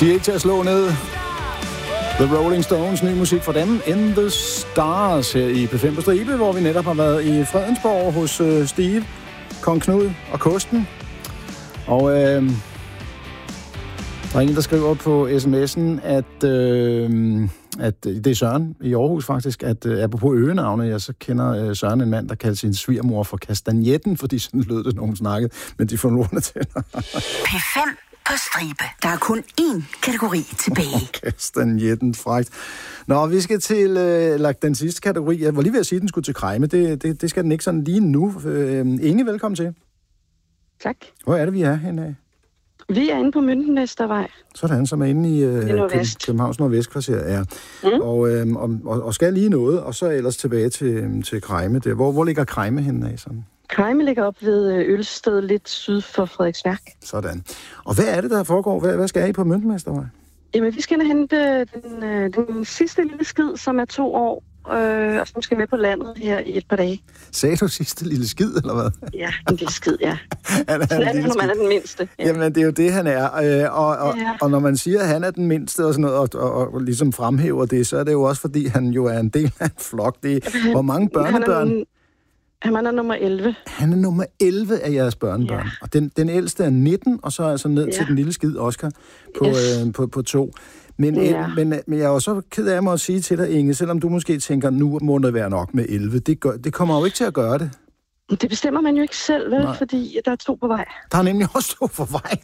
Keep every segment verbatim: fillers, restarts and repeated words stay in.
De er ikke til at slå ned. The Rolling Stones, ny musik fra dem. In the Stars her i P fem på Stribe, hvor vi netop har været i Fredensborg hos øh, Steve, Kong Knud og Kosten. Og øh, der er en, der skriver på sms'en, at, øh, at det er Søren i Aarhus faktisk, at øh, apropos øgenavne, jeg så kender øh, Søren en mand, der kalder sin svigermor for Kastanjetten, fordi sådan lød det, nogen snakkede, men de får låne til. P fem på Stribe. Der er kun én kategori tilbage. Kastanjetten, frækt. Nå, vi skal til øh, lagt den sidste kategori. Jeg var lige ved at sige, at den skulle til Krejme. Det, det, det skal den ikke sådan lige nu. Øh, Inge, velkommen til. Tak. Hvor er det, vi er henne af? Vi er inde på Møntenvestervej. Sådan, som er inde i øh, Københavns Nordvestkvarter. Ja. Mm. Og, øh, og, og skal lige noget, og så ellers tilbage til, til Krejme. Der. Hvor, hvor ligger Krejme henne af? Sådan? Krejme ligger op ved Ølsted, lidt syd for Frederiksværk. Sådan. Og hvad er det, der foregår? Hvad, hvad skal I på Møntenvestervej? Jamen, vi skal hente den, den sidste lille skid, som er to år, øh, og som skal med på landet her i et par dage. Sagde du sidste lille skid, eller hvad? Ja, en lille skid, ja. han er Sådan er det, når man er den mindste. Ja. Jamen, det er jo det, han er. Øh, og, og, ja. og når man siger, at han er den mindste og sådan noget, og, og, og ligesom fremhæver det, så er det jo også, fordi han jo er en del af en flok. Det er, hvor mange børnebørn... Han er, han er nummer elleve. Han er nummer elleve af jeres børnebørn. Ja. Og den, den ældste er nitten, og så altså ned ja. til den lille skid Oscar på, yes. øh, på, på to. Men, ja. men, men jeg er jo så ked af mig at sige til dig, Inge, selvom du måske tænker, nu må det være nok med elleve. Det, gør, det kommer jo ikke til at gøre det. Det bestemmer man jo ikke selv, vel? Nej. Fordi der er to på vej. Der er nemlig også to på vej.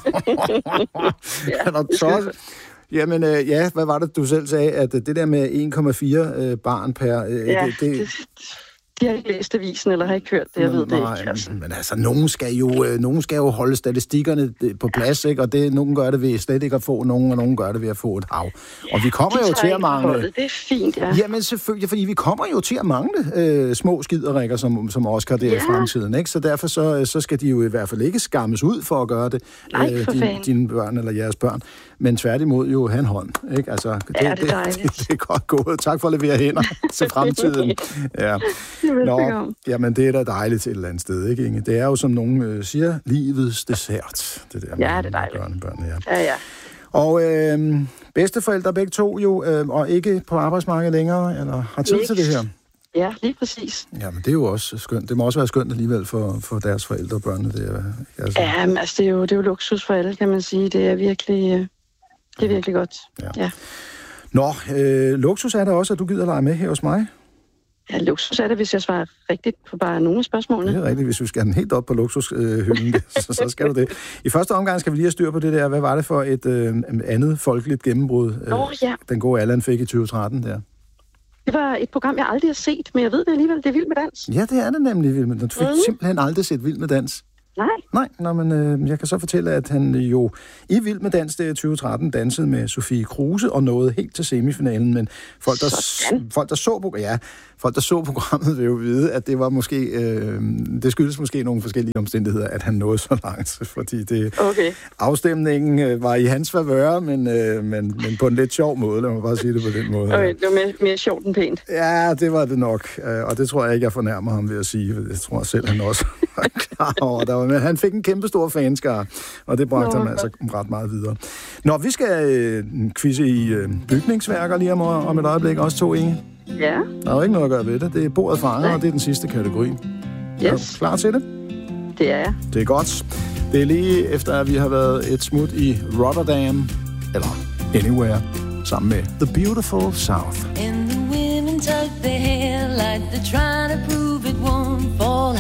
ja, er så... Jamen, øh, ja, hvad var det, du selv sagde, at det der med en komma fire øh, barn per... Øh, ja, det, det, det... De har ikke læst avisen, eller har ikke hørt det, jeg ved nej, det ikke. Altså. Men altså, nogen skal, jo, øh, nogen skal jo holde statistikkerne på plads, ikke? Og det, nogen gør det ved slet ikke at få nogen, og nogen gør det ved at få et hav. Ja, og vi kommer jo til at mangle... Holdet. Det er fint, ja. Jamen selvfølgelig, fordi vi kommer jo til at mangle øh, små skiderikker, som, som Oscar der ja. i fremtiden, ikke? Så derfor så, så skal de jo i hvert fald ikke skammes ud for at gøre det, nej, øh, din, dine børn eller jeres børn, men tværtimod jo have en hånd, ikke? Altså, det, ja, det, er det, det, det er godt gået. Tak for at levere hænder til fremtiden. Ja. Nå, jamen det er da dejligt et eller andet sted, ikke, Inge? Det er jo, som nogen øh, siger, livets dessert. Det der ja, det er dejligt. Børnebørn, ja. ja, ja. Og øh, bedsteforældre begge to jo, øh, og ikke på arbejdsmarkedet længere, eller har tid til det her? Ja, lige præcis. Jamen det er jo også skønt. Det må også være skønt alligevel for, for deres forældre og børnene. Det er, altså. Ja, men altså, det er, jo, det er jo luksus for alle, kan man sige. Det er virkelig, det er virkelig godt. Ja. ja. Nå, øh, luksus er der også, at du gider lege med her hos mig. Ja, luksus er det, hvis jeg svarer rigtigt på bare nogle af spørgsmålene. Det er rigtigt, hvis vi skal have den helt op på luksushylden, øh, så, så skal du det. I første omgang skal vi lige have styr på det der. Hvad var det for et øh, andet folkeligt gennembrud, øh, Nå, ja. den gode Allan fik i tyve tretten der? Det var et program, jeg aldrig har set, men jeg ved det alligevel. Det er Vild med Dans. Ja, det er det nemlig, Vild med Dans. Du fik mm. simpelthen aldrig set Vild med Dans. Nej. Nej, nå, men øh, jeg kan så fortælle, at han jo i Vild med Dans der i tyve tretten dansede med Sofie Kruse og nåede helt til semifinalen, men folk, der, folk, der, så, ja, folk, der så programmet vil jo vide, at det var måske, øh, det skyldes måske nogle forskellige omstændigheder, at han nåede så langt, fordi det, okay. afstemningen øh, var i hans favør, men, øh, men, men på en lidt sjov måde, lad mig bare sige det på den måde. Okay, det var mere, mere sjovt end pænt. Ja, det var det nok, og det tror jeg ikke, jeg fornærmer ham ved at sige, det tror jeg selv, han også var klar over. Der var, men han fik en kæmpe stor fanskare, og det bragte Nå, ham altså ret meget videre. Nå, vi skal øh, quizze i øh, bygningsværker lige om, om et øjeblik, også to, Inge. Ja. Der er jo ikke noget at gøre ved det. Det er bordet fanger, og det er den sidste kategori. Yes. Er du klar til det? Det er jeg. Det er godt. Det er lige efter, at vi har været et smut i Rotterdam, eller Anywhere, sammen med The Beautiful South. And the women tuck their hair like they're trying to prove it won't fall